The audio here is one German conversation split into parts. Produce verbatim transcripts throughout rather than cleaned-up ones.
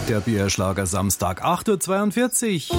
Der B R-Schlager Samstag, acht Uhr zweiundvierzig.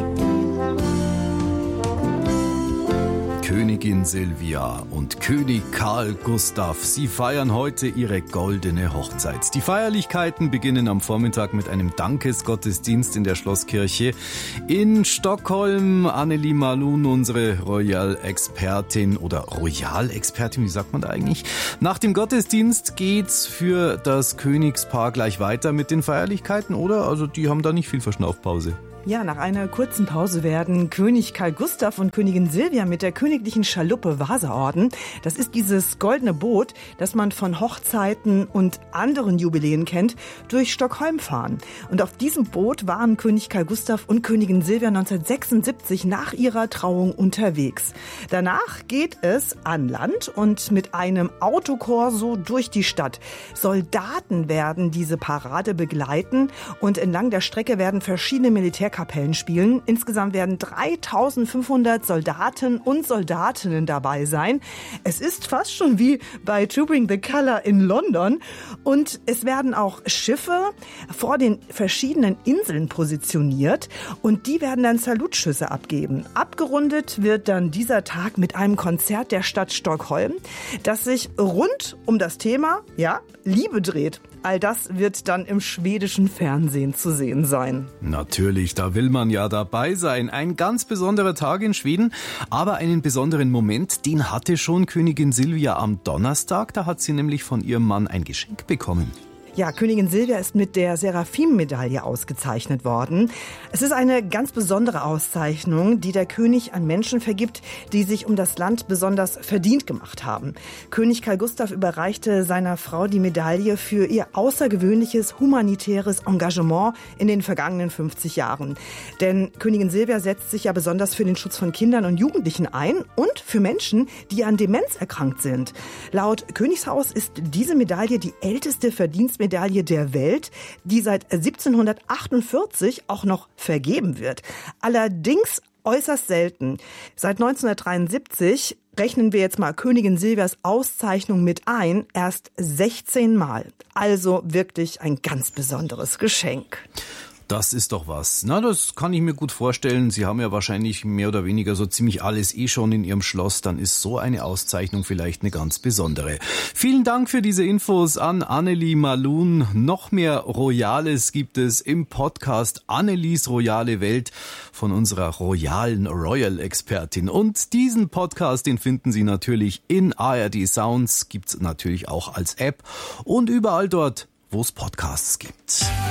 Königin Silvia und König Karl Gustav, sie feiern heute ihre goldene Hochzeit. Die Feierlichkeiten beginnen am Vormittag mit einem Dankesgottesdienst in der Schlosskirche in Stockholm. Anneli Malun, unsere Royal-Expertin oder Royal-Expertin, wie sagt man da eigentlich? Nach dem Gottesdienst geht's für das Königspaar gleich weiter mit den Feierlichkeiten, oder? Also die haben da nicht viel Verschnaufpause. Ja, nach einer kurzen Pause werden König Karl Gustav und Königin Silvia mit der königlichen Schaluppe Vasaorden, das ist dieses goldene Boot, das man von Hochzeiten und anderen Jubiläen kennt, durch Stockholm fahren. Und auf diesem Boot waren König Karl Gustav und Königin Silvia neunzehnhundertsechsundsiebzig nach ihrer Trauung unterwegs. Danach geht es an Land und mit einem Autokorso durch die Stadt. Soldaten werden diese Parade begleiten und entlang der Strecke werden verschiedene Militär Kapellen spielen. Insgesamt werden dreitausendfünfhundert Soldaten und Soldatinnen dabei sein. Es ist fast schon wie bei To Bring the Colour in London. Und es werden auch Schiffe vor den verschiedenen Inseln positioniert und die werden dann Salutschüsse abgeben. Abgerundet wird dann dieser Tag mit einem Konzert der Stadt Stockholm, das sich rund um das Thema, ja, Liebe dreht. All das wird dann im schwedischen Fernsehen zu sehen sein. Natürlich, da will man ja dabei sein. Ein ganz besonderer Tag in Schweden, aber einen besonderen Moment, den hatte schon Königin Silvia am Donnerstag. Da hat sie nämlich von ihrem Mann ein Geschenk bekommen. Ja, Königin Silvia ist mit der Seraphim-Medaille ausgezeichnet worden. Es ist eine ganz besondere Auszeichnung, die der König an Menschen vergibt, die sich um das Land besonders verdient gemacht haben. König Karl Gustav überreichte seiner Frau die Medaille für ihr außergewöhnliches humanitäres Engagement in den vergangenen fünfzig Jahren. Denn Königin Silvia setzt sich ja besonders für den Schutz von Kindern und Jugendlichen ein und für Menschen, die an Demenz erkrankt sind. Laut Königshaus ist diese Medaille die älteste Verdienstmedaille Medaille der Welt, die seit siebzehnhundertachtundvierzig auch noch vergeben wird. Allerdings äußerst selten. Seit neunzehnhundertdreiundsiebzig rechnen wir jetzt mal Königin Silvias Auszeichnung mit ein, erst sechzehn Mal. Also wirklich ein ganz besonderes Geschenk. Das ist doch was. Na, das kann ich mir gut vorstellen. Sie haben ja wahrscheinlich mehr oder weniger so ziemlich alles eh schon in Ihrem Schloss. Dann ist so eine Auszeichnung vielleicht eine ganz besondere. Vielen Dank für diese Infos an Anneli Malun. Noch mehr Royales gibt es im Podcast Annelis Royale Welt von unserer royalen Royal-Expertin. Und diesen Podcast, den finden Sie natürlich in A R D Sounds. Gibt's natürlich auch als App und überall dort, wo es Podcasts gibt.